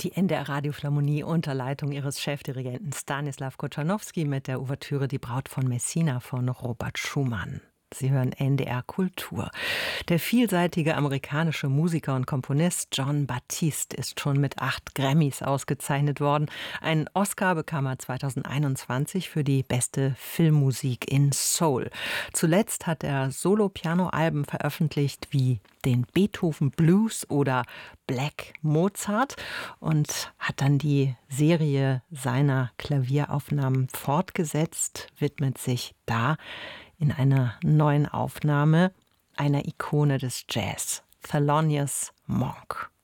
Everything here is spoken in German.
Die NDR Radiophilharmonie unter Leitung ihres Chefdirigenten Stanislaw Kochanowski mit der Ouvertüre Die Braut von Messina von Robert Schumann. Sie hören NDR Kultur. Der vielseitige amerikanische Musiker und Komponist Jon Batiste ist schon mit 8 Grammys ausgezeichnet worden. Einen Oscar bekam er 2021 für die beste Filmmusik in Soul. Zuletzt hat er Solo-Piano-Alben veröffentlicht wie den Beethoven Blues oder Black Mozart und hat dann die Serie seiner Klavieraufnahmen fortgesetzt, widmet sich da in einer neuen Aufnahme einer Ikone des Jazz, Thelonious Monk.